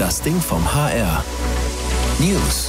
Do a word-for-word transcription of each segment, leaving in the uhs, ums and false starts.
Das Ding vom H R. News.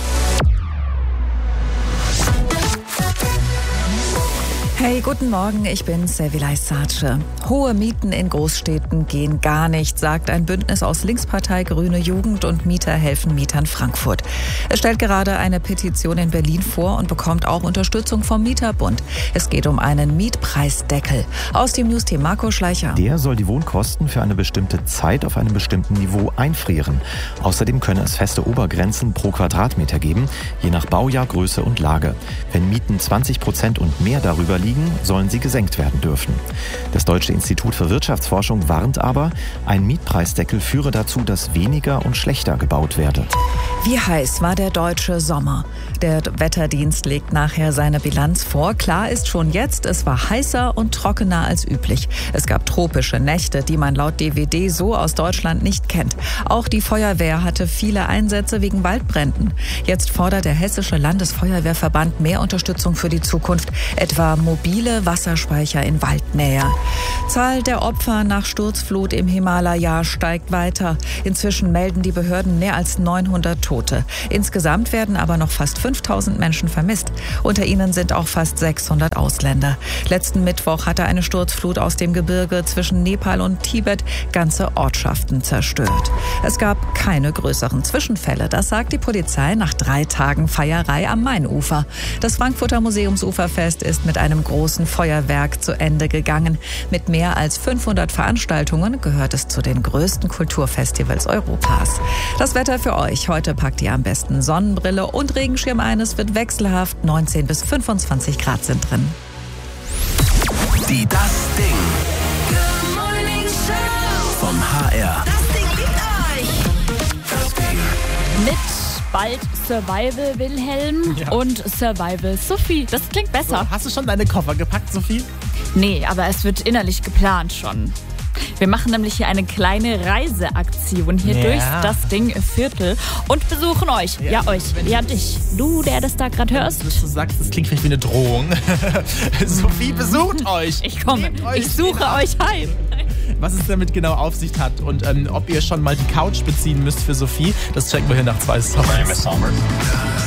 Hey, guten Morgen, ich bin Sevilay Sace. Hohe Mieten in Großstädten gehen gar nicht, sagt ein Bündnis aus Linkspartei, Grüne Jugend und Mieter helfen Mietern Frankfurt. Es stellt gerade eine Petition in Berlin vor und bekommt auch Unterstützung vom Mieterbund. Es geht um einen Mietpreisdeckel. Aus dem News-Team Marco Schleicher. Der soll die Wohnkosten für eine bestimmte Zeit auf einem bestimmten Niveau einfrieren. Außerdem könne es feste Obergrenzen pro Quadratmeter geben, je nach Baujahr, Größe und Lage. Wenn Mieten zwanzig Prozent und mehr darüber liegen, sollen sie gesenkt werden dürfen. Das Deutsche Institut für Wirtschaftsforschung warnt aber, ein Mietpreisdeckel führe dazu, dass weniger und schlechter gebaut werde. Wie heiß war der deutsche Sommer? Der Wetterdienst legt nachher seine Bilanz vor. Klar ist schon jetzt, es war heißer und trockener als üblich. Es gab tropische Nächte, die man laut D W D so aus Deutschland nicht kennt. Auch die Feuerwehr hatte viele Einsätze wegen Waldbränden. Jetzt fordert der Hessische Landesfeuerwehrverband mehr Unterstützung für die Zukunft, etwa mobile Wasserspeicher in Waldnähe. Zahl der Opfer nach Sturzflut im Himalaya steigt weiter. Inzwischen melden die Behörden mehr als neunhundert Tote. Insgesamt werden aber noch fast fünftausend Menschen vermisst. Unter ihnen sind auch fast sechshundert Ausländer. Letzten Mittwoch hatte eine Sturzflut aus dem Gebirge zwischen Nepal und Tibet ganze Ortschaften zerstört. Es gab keine größeren Zwischenfälle. Das sagt die Polizei nach drei Tagen Feierei am Mainufer. Das Frankfurter Museumsuferfest ist mit einem großen Feuerwerk zu Ende gegangen. Mit mehr als fünfhundert Veranstaltungen gehört es zu den größten Kulturfestivals Europas. Das Wetter für euch. Heute packt ihr am besten Sonnenbrille und Regenschirm ein. Es wird wechselhaft. neunzehn bis fünfundzwanzig Grad sind drin. Die Das Ding. Good Morning Show. Vom H R. Das Ding liebt euch. Das Ding. Mit bald Survival Wilhelm Ja. und Survival Sophie. Das klingt besser. So, hast du schon deine Koffer gepackt, Sophie? Nee, aber es wird innerlich geplant schon. Wir machen nämlich hier eine kleine Reiseaktion hier Ja. durchs Das Ding Viertel und besuchen euch. Ja, Ja. euch. Ja, dich. Du, der das da gerade hörst. Wenn du sagst, das klingt vielleicht wie eine Drohung. Sophie besucht euch. Ich komme. Nehmt euch Ich suche den euch heim. Was es damit genau auf sich hat und ähm, ob ihr schon mal die Couch beziehen müsst für Sophie, das checken wir hier nach zwei Songs.